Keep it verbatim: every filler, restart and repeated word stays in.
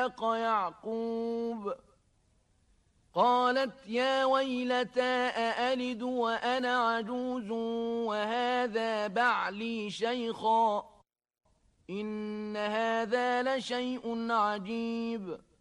إسحاق يعقوب. قالت يا ويلتى أألد وأنا عجوز وهذا بعلي شيخا إن هذا لشيء عجيب.